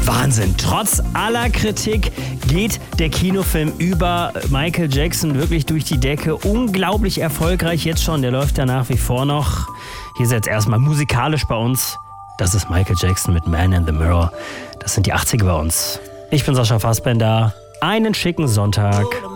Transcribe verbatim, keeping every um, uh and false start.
Wahnsinn. Trotz aller Kritik geht der Kinofilm über Michael Jackson wirklich durch die Decke. Unglaublich erfolgreich jetzt schon. Der läuft ja nach wie vor noch. Hier ist jetzt erstmal musikalisch bei uns. Das ist Michael Jackson mit Man in the Mirror. Das sind die achtziger bei uns. Ich bin Sascha Fassbender. Einen schicken Sonntag.